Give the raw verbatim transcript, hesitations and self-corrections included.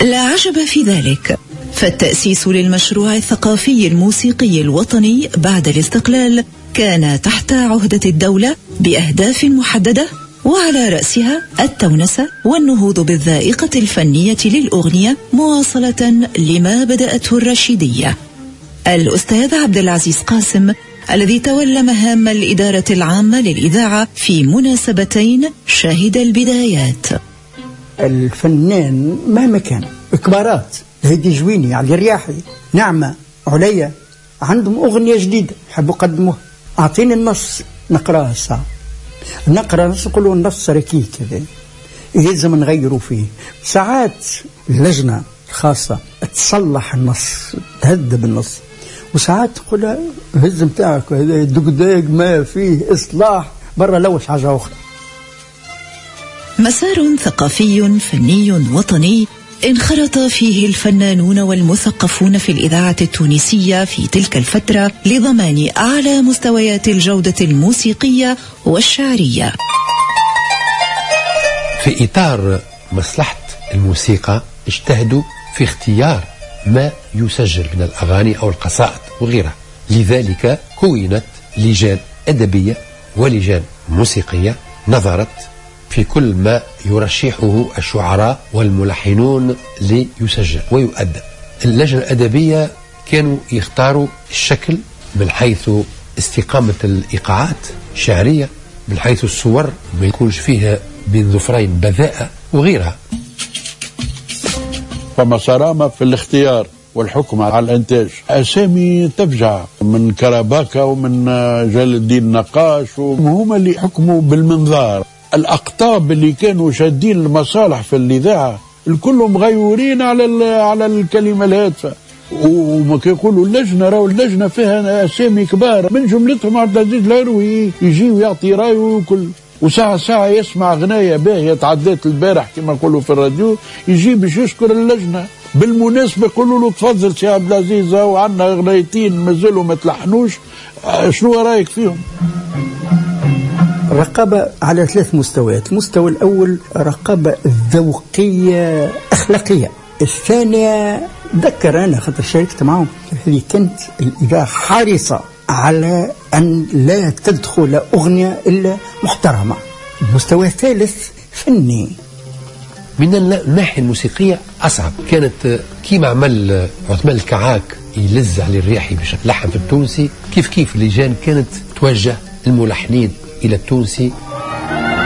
لا عجب في ذلك، فالتأسيس للمشروع الثقافي الموسيقي الوطني بعد الاستقلال كان تحت عهدة الدولة بأهداف محددة، وعلى رأسها التونسة والنهوض بالذائقة الفنية للأغنية مواصلة لما بدأته الرشيدية. الأستاذ عبد العزيز قاسم الذي تولى مهام الإدارة العامة للإذاعة في مناسبتين شهد البدايات. الفنان مهما كان إكبارات، هيدي جويني، علي الرياحي، نعمة، عليا، عندهم أغنية جديدة يحبوا يقدموها، أعطيني النص نقرأها الساعة، نقرأ نص نقولوا النص ركيك كذا يلزم نغيروا فيه. ساعات اللجنة الخاصة تصلح النص، تهذب النص، وساعات تقول هز متاعك هذا دقداق ما فيه إصلاح برا لوش حاجة أخرى. مسار ثقافي فني وطني انخرط فيه الفنانون والمثقفون في الإذاعة التونسية في تلك الفترة لضمان أعلى مستويات الجودة الموسيقية والشعرية. في إطار مصلحة الموسيقى اجتهدوا في اختيار ما يسجل من الأغاني أو القصائد وغيرها، لذلك كونت لجان أدبية ولجان موسيقية نظرت في كل ما يرشحه الشعراء والملحنون ليسجل ويؤدى. اللجنة الأدبية كانوا يختاروا الشكل من حيث استقامة الإيقاعات الشعرية، من حيث الصور ما يكونش فيها بين ظفرين بذاءة وغيرها. فما صرامة في الاختيار والحكم على الانتاج، اسامي تفجع من كرباكا ومن جلال الدين نقاش، وهم اللي حكموا بالمنظار. الاقطاب اللي كانوا شادين المصالح في الاذاعه الكل مغيورين على على الكلمه الهادفه، وما كيقولوا اللجنه راهو اللجنه فيها اسامي كبار، من جملتهم عبد العزيز العروي يجي ويعطي رايه وكل، وساعة ساعة يسمع غناية باهية تعديت البارح كما نقولوا في الراديو، يجي باش يشكر اللجنة. بالمناسبة يقولوا له تفضل سي عبد العزيز وعندنا غنايتين مازالوا ما تلحنوش، شنو رايك فيهم؟ الرقابة على ثلاث مستويات. المستوى الأول رقابة ذوقية أخلاقية، الثانية ذكر أنا خاطر شاركت معهم هذه كانت الإذاعة حريصة على أن لا تدخل أغنية إلا محترمة. المستوى الثالث فني. من الناحية الموسيقية أصعب كانت كيما عمل عثمان الكعاك يلز على الرياحي باش يلحن في التونسي، كيف كيف اللجان كانت توجه الملحنين إلى التونسي